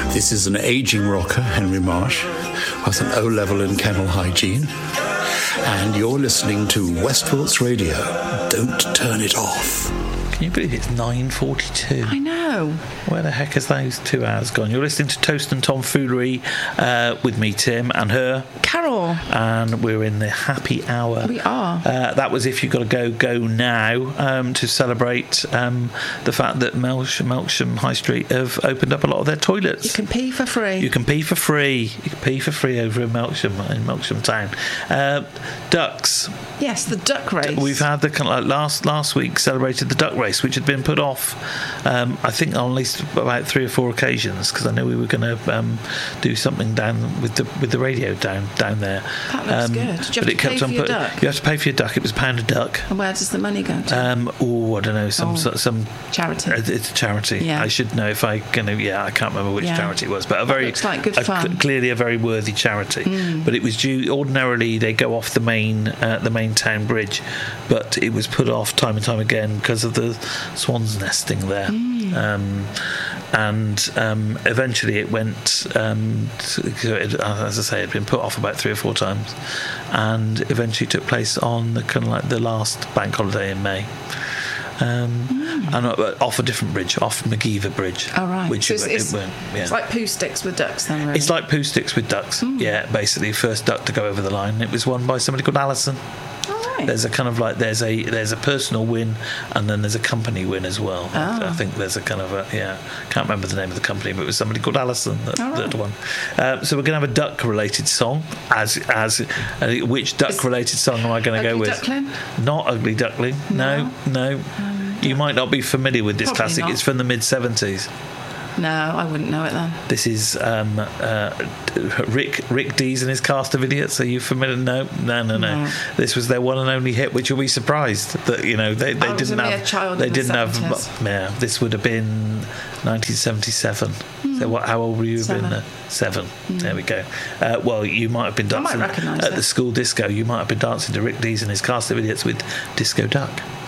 This is an ageing rocker, Henry Marsh, with an O-level in kennel hygiene. And you're listening to Westport's Radio. Don't turn it off. Can you believe it's 9:42? I know. Where the heck has those 2 hours gone? You're listening to Toast and Tomfoolery with me, Tim, and her, Carol. And we're in the happy hour. We are. That was If You've Got to Go now, to celebrate the fact that Melksham High Street have opened up a lot of their toilets. You can pee for free. You can pee for free. You can pee for free over in Melksham Town. Ducks. Yes, the duck race. We've had the kind of like last week celebrated the duck race, which had been put off, I think on at least about 3 or 4 occasions, because I know we were going to do something down with the radio down there. That looks good. Did you have to pay for your duck? You have to pay for your duck. It was £1 a duck. And where does the money go to? I don't know. Some charity. It's a charity. Yeah. I should know if I can. Yeah, I can't remember which charity it was, but looks like good fun. Clearly a very worthy charity. But it was due. Ordinarily, they go off the main town bridge, but it was put off time and time again because of the swans nesting there. Eventually it went, as I say, it had been put off about 3 or 4 times, and eventually took place on the kind of like the last bank holiday in May. And off a different bridge, off McGeever Bridge. Oh, right. Which so it's like poo sticks with ducks then, really? It's like poo sticks with ducks. Yeah, basically, first duck to go over the line. It was won by somebody called Alison. There's a kind of like there's a personal win, and then there's a company win as well. I think there's a kind of can't remember the name of the company, but it was somebody called Alison that won. So we're going to have a duck related song. Which duck related song am I going to go with? Duckling? Not Ugly Duckling. No. You might not be familiar with this Probably classic. not. It's from the mid-70s. No, I wouldn't know it then. This is Rick Dees and his cast of idiots. Are you familiar? No. This was their one and only hit, which you'll be surprised that they didn't have. A child they in didn't the have. 70s. Yeah, this would have been 1977. So how old were you? 7. 7. There we go. Well, you might have been dancing recognise at it. the school disco. You might have been dancing to Rick Dees and his cast of idiots with Disco Duck.